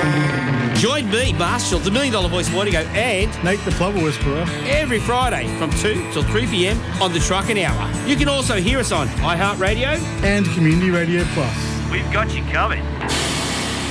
Join me, Marshall, the $1 Million Voice Morning Go, and Nate the Plumber Whisperer. every Friday from 2 till 3 p.m. on the Trucking Hour. You can also hear us on iHeartRadio And Community Radio Plus. We've got you covered.